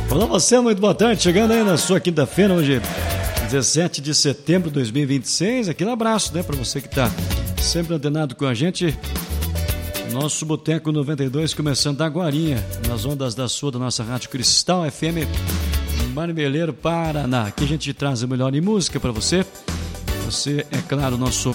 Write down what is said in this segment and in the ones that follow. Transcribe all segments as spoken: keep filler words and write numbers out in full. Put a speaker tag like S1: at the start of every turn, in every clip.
S1: Olá você, muito boa tarde, chegando aí na sua quinta-feira, hoje dezessete de setembro de dois mil e vinte e seis, aquele abraço, né, para você que está sempre antenado com a gente, nosso Boteco noventa e dois começando agorinha, nas ondas da sua, da nossa Rádio Cristal F M, Marmeleiro, Paraná, aqui a gente traz o melhor em música para você, você é claro, nosso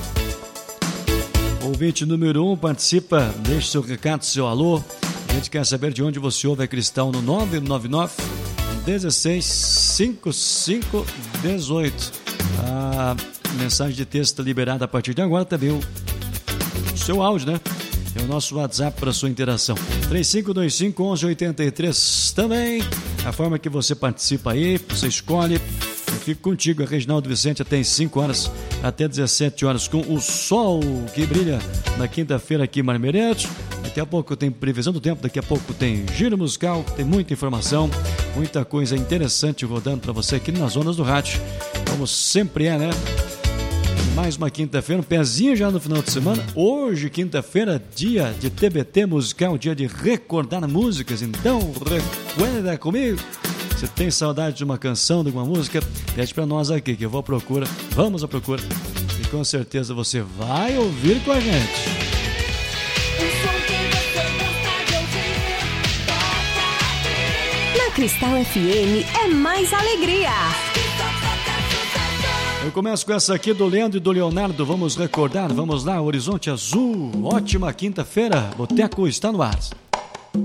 S1: ouvinte número um, participa, deixe seu recado, seu alô. A gente quer saber de onde você ouve a Cristal no nove nove nove, um seis, cinco cinco um oito. A mensagem de texto está liberada a partir de agora, também o, o seu áudio, né? É o nosso WhatsApp para sua interação. três cinco dois cinco, um um oito três também. A forma que você participa aí, você escolhe. Eu fico contigo, a Reginaldo Vicente, até às cinco horas, até dezessete horas, com o sol que brilha na quinta-feira aqui em Marmeleiro. Daqui a pouco tem previsão do tempo, daqui a pouco tem giro musical, tem muita informação, muita coisa interessante rodando para você aqui nas ondas do rádio, como sempre é, né? Mais uma quinta-feira, um pezinho já no final de semana. Hoje, quinta-feira, dia de T B T musical, dia de recordar músicas. Então, recuerda comigo. Se tem saudade de uma canção, de uma música, pede para nós aqui, que eu vou à procura. Vamos à procura. E com certeza você vai ouvir com a gente.
S2: Cristal F M é mais alegria.
S1: Eu começo com essa aqui do Leandro e do Leonardo. Vamos recordar, vamos lá, Horizonte Azul. Ótima quinta-feira, Boteco está no ar.